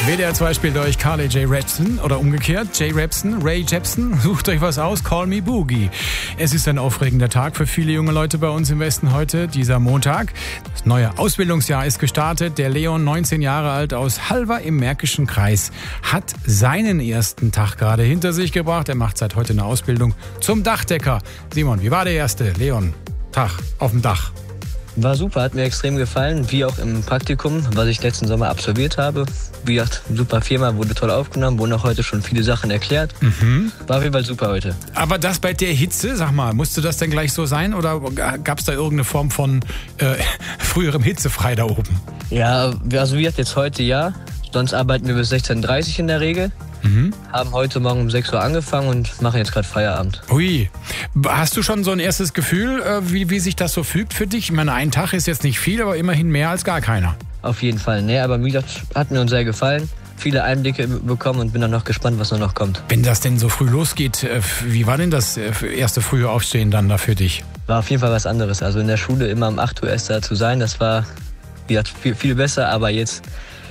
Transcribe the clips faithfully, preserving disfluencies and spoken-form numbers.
W D R zwei spielt euch Carly J. Jepsen oder umgekehrt J. Jepsen, Ray Jepsen. Sucht euch was aus, Call Me Boogie. Es ist ein aufregender Tag für viele junge Leute bei uns im Westen heute, dieser Montag. Das neue Ausbildungsjahr ist gestartet. Der Leon, neunzehn Jahre alt, aus Halver im Märkischen Kreis, hat seinen ersten Tag gerade hinter sich gebracht. Er macht seit heute eine Ausbildung zum Dachdecker. Simon, wie war der erste Leon Tag auf dem Dach? War super, hat mir extrem gefallen, wie auch im Praktikum, was ich letzten Sommer absolviert habe. Wie gesagt, super Firma, wurde toll aufgenommen, wurden auch heute schon viele Sachen erklärt. Mhm. War auf jeden Fall super heute. Aber das bei der Hitze, sag mal, musste das denn gleich so sein oder gab es da irgendeine Form von äh, früherem Hitzefrei da oben? Ja, also wie gesagt, jetzt heute ja, sonst arbeiten wir bis sechzehn Uhr dreißig in der Regel. Mhm. Haben heute Morgen um sechs Uhr angefangen und machen jetzt gerade Feierabend. Ui, hast du schon so ein erstes Gefühl, wie, wie sich das so fügt für dich? Ich meine, ein Tag ist jetzt nicht viel, aber immerhin mehr als gar keiner. Auf jeden Fall, ne, aber wie gesagt, hat mir uns sehr gefallen. Viele Einblicke bekommen und bin dann noch gespannt, was noch kommt. Wenn das denn so früh losgeht, wie war denn das erste frühe Aufstehen dann da für dich? War auf jeden Fall was anderes. Also in der Schule immer um acht Uhr erst da zu sein, das war wie gesagt, viel, viel besser, aber jetzt...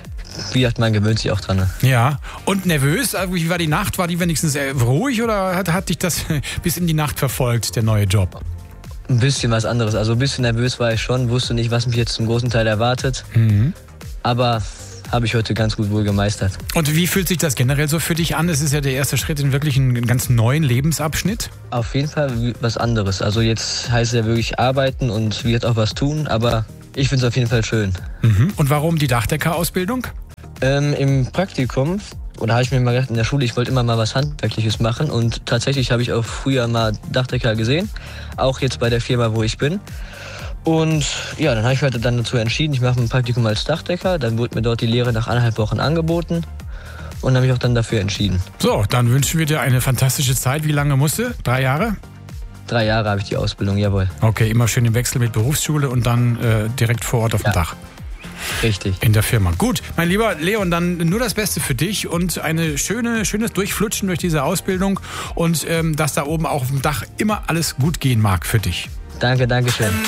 Wie gesagt, man gewöhnt sich auch dran. Ne? Ja, und nervös? Wie war die Nacht? War die wenigstens ruhig oder hat, hat dich das bis in die Nacht verfolgt, der neue Job? Ein bisschen was anderes. Also ein bisschen nervös war ich schon, wusste nicht, was mich jetzt zum großen Teil erwartet. Mhm. Aber habe ich heute ganz gut wohl gemeistert. Und wie fühlt sich das generell so für dich an? Es ist ja der erste Schritt in wirklich einen ganz neuen Lebensabschnitt. Auf jeden Fall was anderes. Also jetzt heißt es ja wirklich arbeiten und wird auch was tun, aber ich finde es auf jeden Fall schön. Mhm. Und warum die Dachdecker-Ausbildung? Ähm, Im Praktikum, oder habe ich mir mal gedacht, in der Schule, ich wollte immer mal was Handwerkliches machen und tatsächlich habe ich auch früher mal Dachdecker gesehen, auch jetzt bei der Firma, wo ich bin. Und ja, dann habe ich heute dann dazu entschieden, ich mache ein Praktikum als Dachdecker, dann wurde mir dort die Lehre nach anderthalb Wochen angeboten und dann habe ich auch dann dafür entschieden. So, dann wünschen wir dir eine fantastische Zeit. Wie lange musst du? Drei Jahre? Drei Jahre habe ich die Ausbildung, jawohl. Okay, immer schön im Wechsel mit Berufsschule und dann äh, direkt vor Ort auf ja. dem Dach. Richtig. In der Firma. Gut, mein lieber Leon, dann nur das Beste für dich und eine schöne, schönes Durchflutschen durch diese Ausbildung und ähm, dass da oben auch auf dem Dach immer alles gut gehen mag für dich. Danke, danke schön.